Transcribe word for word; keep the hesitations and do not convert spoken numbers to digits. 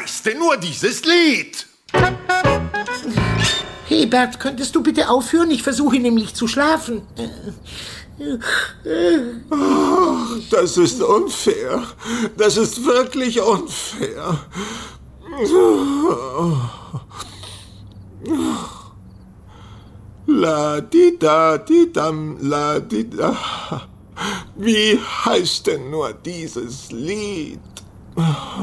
heißt denn nur dieses Lied? Hebert, könntest du bitte aufhören? Ich versuche nämlich zu schlafen. Ach, das ist unfair. Das ist wirklich unfair. La di da di dam la di da. Wie heißt denn nur dieses Lied?